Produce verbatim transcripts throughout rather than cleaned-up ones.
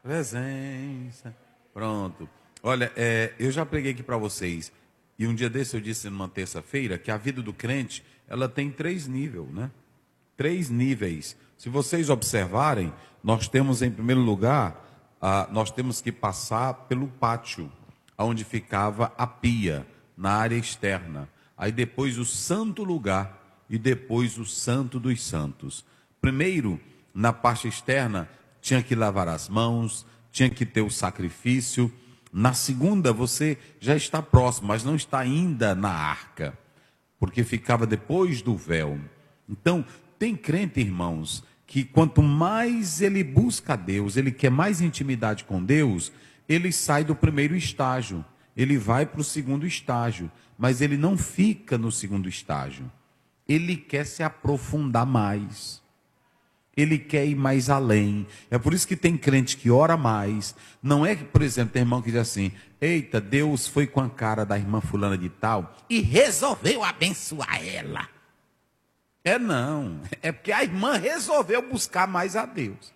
presença. Pronto. Olha, é, eu já preguei aqui para vocês, e um dia desse eu disse numa terça-feira, que a vida do crente, ela tem três níveis, né? Três níveis. Se vocês observarem, nós temos em primeiro lugar, ah, nós temos que passar pelo pátio, onde ficava a pia, na área externa. Aí depois o santo lugar, e depois o santo dos santos. Primeiro, na parte externa, tinha que lavar as mãos, tinha que ter o sacrifício. Na segunda, você já está próximo, mas não está ainda na arca, porque ficava depois do véu. Então, tem crente, irmãos, que quanto mais ele busca a Deus, ele quer mais intimidade com Deus, ele sai do primeiro estágio, ele vai para o segundo estágio, mas ele não fica no segundo estágio. Ele quer se aprofundar mais. Ele quer ir mais além. É por isso que tem crente que ora mais. Não é que, por exemplo, tem irmão que diz assim: eita, Deus foi com a cara da irmã fulana de tal e resolveu abençoar ela. É não. É porque a irmã resolveu buscar mais a Deus.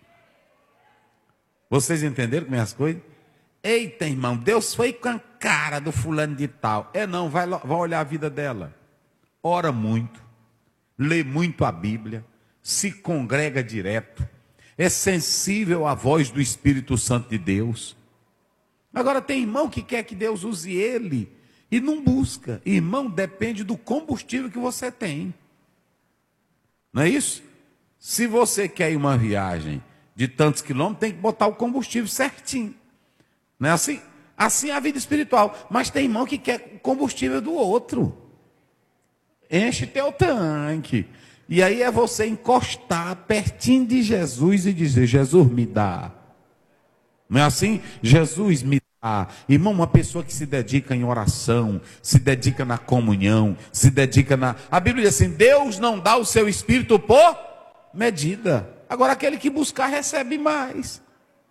Vocês entenderam como é as coisas? Eita, irmão, Deus foi com a cara do fulano de tal. É não, vai, vai olhar a vida dela. Ora muito. Lê muito a Bíblia. Se congrega direto, é sensível à voz do Espírito Santo de Deus. Agora tem irmão que quer que Deus use ele e não busca. Irmão, depende do combustível que você tem. Não é isso? Se você quer ir uma viagem de tantos quilômetros, tem que botar o combustível certinho. Não é assim? Assim é a vida espiritual. Mas tem irmão que quer o combustível do outro. Enche teu tanque. E aí é você encostar pertinho de Jesus e dizer: Jesus, me dá. Não é assim? Jesus, me dá. Irmão, uma pessoa que se dedica em oração, se dedica na comunhão, se dedica na... A Bíblia diz assim: Deus não dá o seu espírito por medida. Agora aquele que buscar recebe mais.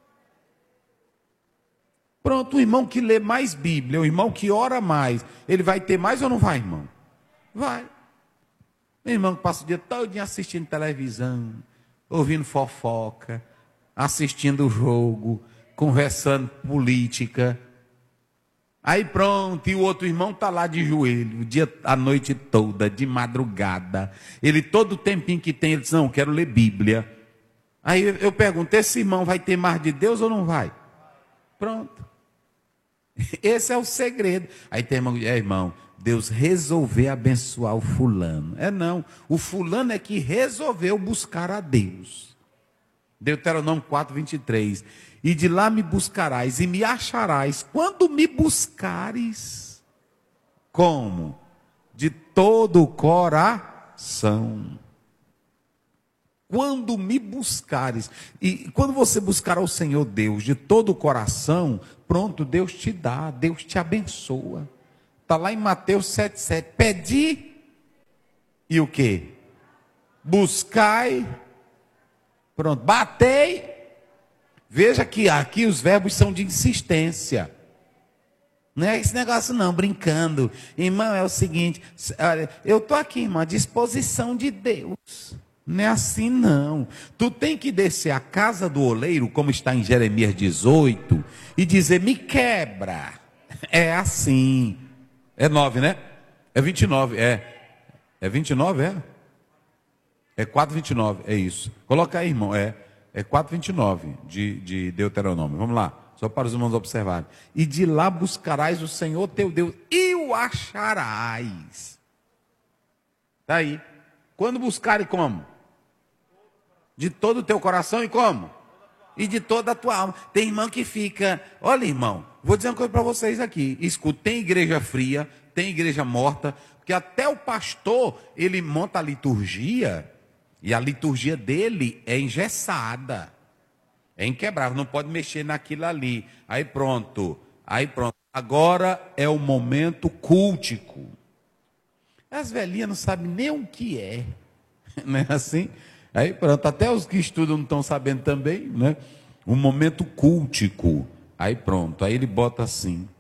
Pronto, o irmão que lê mais Bíblia, o irmão que ora mais, ele vai ter mais ou não vai, irmão? Vai. Meu irmão que passa o dia todo assistindo televisão, ouvindo fofoca, assistindo o jogo, conversando política. Aí pronto, e o outro irmão está lá de joelho, o dia, a noite toda, de madrugada. Ele, todo o tempinho que tem, ele diz: não, quero ler Bíblia. Aí eu, eu pergunto: esse irmão vai ter mais de Deus ou não vai? Pronto. Esse é o segredo. Aí tem irmão, é irmão, Deus resolveu abençoar o fulano. É não, o fulano é que resolveu buscar a Deus. Deuteronômio quatro, vinte e três. E de lá me buscarás e me acharás quando me buscares. Como? De todo o coração. Quando me buscares. E quando você buscar ao Senhor Deus de todo o coração, pronto, Deus te dá, Deus te abençoa. Está lá em Mateus sete, sete. Pedi e o quê? Buscai. Pronto, batei. Veja que aqui os verbos são de insistência. Não é esse negócio não, brincando. Irmão, é o seguinte, olha, eu estou aqui, irmão, à disposição de Deus. Não é assim não. Tu tem que descer à casa do oleiro, como está em Jeremias dezoito, e dizer: me quebra. É assim. É nove, né? É vinte e nove, é. É vinte e nove, é? É quatro, vinte e nove, é isso. Coloca aí, irmão, é. É quatro, vinte e nove de, de Deuteronômio. Vamos lá, só para os irmãos observarem. E de lá buscarás o Senhor teu Deus e o acharás. Está aí. Quando buscar e como? De todo o teu coração e como? E de toda a tua alma. Tem irmão que fica... Olha, irmão, vou dizer uma coisa para vocês aqui. Escuta, tem igreja fria, tem igreja morta, porque até o pastor, ele monta a liturgia, e a liturgia dele é engessada, é inquebrável, não pode mexer naquilo ali. Aí pronto, aí pronto. Agora é o momento cultico. As velhinhas não sabem nem o que é, não é assim? Aí pronto, até os que estudam não estão sabendo também, né? Um momento cultico. Aí pronto, aí ele bota assim: